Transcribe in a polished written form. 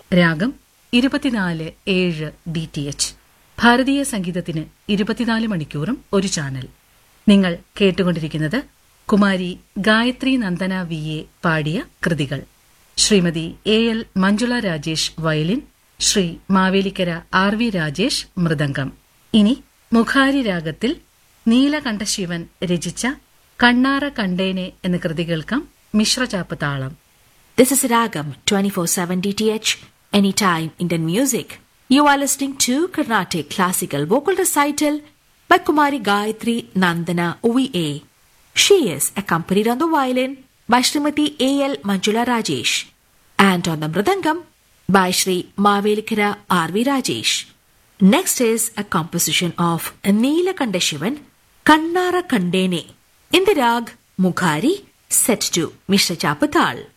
രാഗം 24/7 DTH. ഭാരതീയ സംഗീതത്തിന് 24 മണിക്കൂറും ഒരു ചാനൽ. നിങ്ങൾ കേട്ടുകൊണ്ടിരിക്കുന്നത് കുമാരി ഗായത്രി നന്ദന VA പാടിയ കൃതികൾ. Shrimati AL Manjula Rajesh violin, Shri Mavelikkara RV Rajesh mridangam. ഇനി മുഖാരി രാഗത്തിൽ നീലകണ്ഠശിവൻ രചിച്ച കണ്ണാറ കണ്ടേനെ എന്ന കൃതി കേൾക്കാം. മിശ്രചാപ്പ് താളം. This is Ragam 24/7 DTH, anytime Indian music. You are listening to Carnatic Classical Vocal Recital by Kumari Gayatri Nandana VA. She is accompanied on the violin by Srimati AL Manjula Rajesh and on the mridangam by Shri Mavelikara RV Rajesh. Next is a composition of Neelakanta Shivan, Kannara Kandene, in the rag Mukhari, set to Mishra Chapatal.